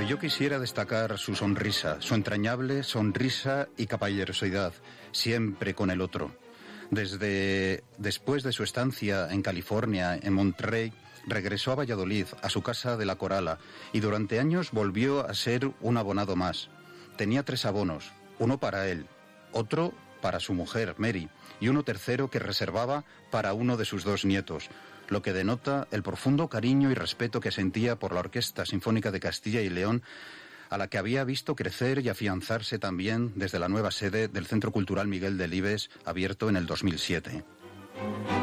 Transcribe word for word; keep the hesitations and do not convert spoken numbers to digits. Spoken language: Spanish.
yo quisiera destacar su sonrisa, su entrañable sonrisa y caballerosidad, siempre con el otro. Desde después de su estancia en California, en Monterrey, regresó a Valladolid, a su casa de La Corala, y durante años volvió a ser un abonado más. Tenía tres abonos, uno para él, otro para su mujer, Mary, y uno tercero que reservaba para uno de sus dos nietos, lo que denota el profundo cariño y respeto que sentía por la Orquesta Sinfónica de Castilla y León, a la que había visto crecer y afianzarse también desde la nueva sede del Centro Cultural Miguel Delibes, abierto en el dos mil siete.